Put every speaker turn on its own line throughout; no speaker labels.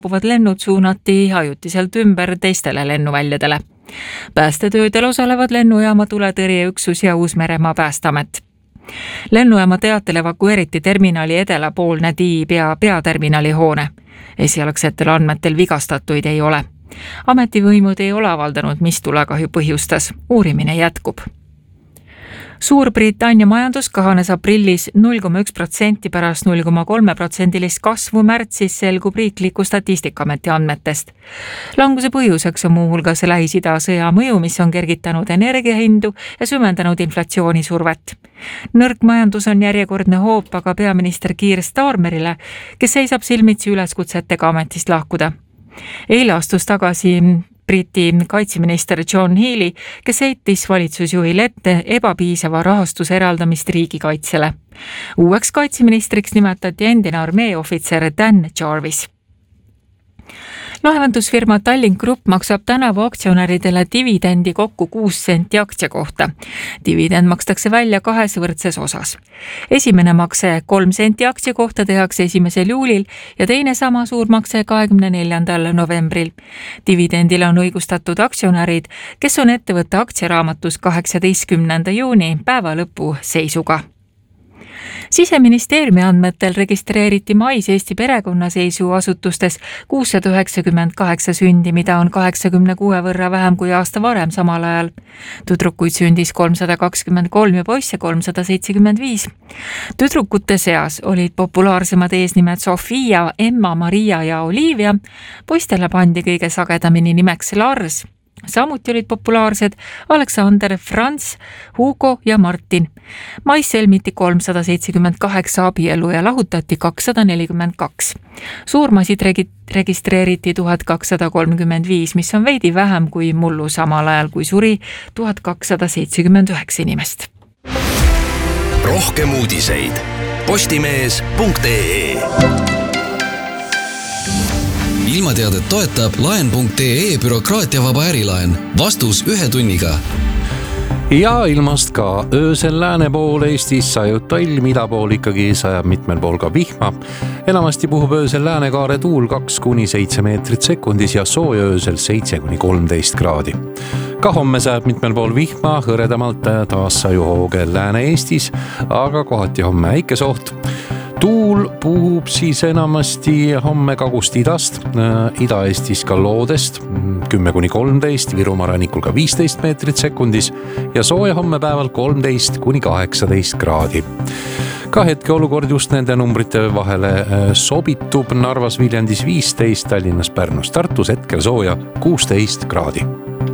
saabuvad lennud suunati ajutiselt ümber teistele lennuväljadele. Päästetöödel osalevad lennujaama tuletõrjeüksus ja Uus-Meremaa Päästeamet. Lennujaama teatel evakueeriti terminali edelapoolne tiib ja peaterminali hoone. Esialgsetel andmetel vigastatuid ei ole. Ametivõimud ei ole avaldanud, mis tulekahju põhjustas. Uurimine jätkub. Suurbritannia majandus kahanes aprillis 0,1% pärast 0,3% kasvu märtsis, selgub riikliku Statistikaameti andmetest. Languse põhjuseks on muuhulgas Lähis-Ida sõja mõju, mis on kergitanud energiahindu ja süvendanud inflatsiooni survet. Nõrk majandus on järjekordne hoop aga peaminister Keir Starmerile, kes seisab silmitsi üleskutsetega ametist lahkuda. Eile astus tagasi Briti kaitseminister John Healey, kes heitis valitsusjuhile ette ebapiisava rahastuse eraldamist riigikaitsele. Uueks kaitseministriks nimetati endine armeeohvitser Dan Jarvis. Laevandusfirma Tallink Grupp maksab tänavu aktsionäridele dividendi kokku 6 senti aktsia kohta. Dividend makstakse välja 2 võrdses osas. Esimene makse 3 senti aktsia kohta tehakse 1. juulil ja teine sama suur makse 24. novembril. Dividendile on õigustatud aktsionärid, kes on ettevõtte aktsiaraamatus 18. juuni päeva lõpu seisuga. Siseministeeriumi andmetel registreeriti mais Eesti perekonnaseisuasutustes 698 sündi, mida on 86 võrra vähem kui aasta varem samal ajal. Tüdrukuid sündis 323 ja poisse 375. Tüdrukute seas olid populaarsemad eesnimed Sofia, Emma, Maria ja Olivia. Poistele pandi kõige sagedamini nimeks Lars. Samuti olid populaarsed Aleksander, Franz, Hugo ja Martin. Mais sõlmiti 378 abielu ja lahutati 242. Surmasid registreeriti 1235, mis on veidi vähem kui mullu samal ajal, kui suri 1279 inimest.
Rohkem uudiseid postimees.ee. Ilmateadet toetab laen.ee bürokraatiavaba ärilaen. Vastus 1 tunniga.
Ja ilmast ka öösel lääne pool Eestis sajub talm, ida pool ikkagi sajab mitmel pool ka vihma. Enamasti puhub öösel läänekaare tuul 2–7 meetrit sekundis ja sooja öösel 7–13 kraadi. Ka homme sajab mitmel pool vihma, hõredamalt taas sajuhooge Lääne-Eestis, aga kohati homme äikesoht. Tuul puhub siis enamasti homme kagust idast, Ida-Eestis ka loodest 10–13, Virumaa rannikul ka 15 meetrit sekundis ja sooja homme päeval 13–18 kraadi. Ka hetke olukord just nende numbrite vahele sobitub. Narvas, Viljandis 15, Tallinnas, Pärnus, Tartus hetkel sooja 16 kraadi.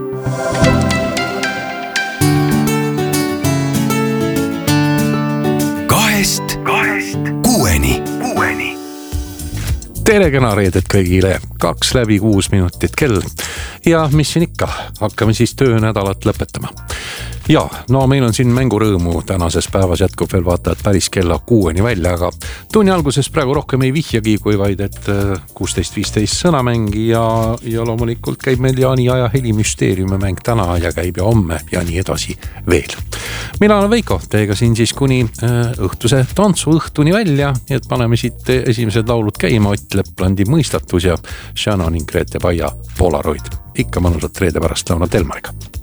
Tere kena reedet kõigile, 2:06 kell. Ja mis siin ikka, hakkame siis töönädalat lõpetama. Ja, no meil on siin mängurõõmu tänases päevas jätkub veel vaata, et päris kella 6 välja, aga tunni alguses praegu rohkem ei vihjagi, kui vaid, et 16-15 sõnamäng ja loomulikult käib meil Jaani aja helimüsteeriumi mäng täna ja käib ja homme ja nii edasi veel. Mina olen Veiko, teiega siin siis kuni õhtuse tantsu õhtuni välja, nii et paneme siit esimesed laulud käima, Ott Leplandi Mõistatus ja Shannon ning Grete Paia Polaroid. Ikka mõnusat reede pärast lõunat Elmariga.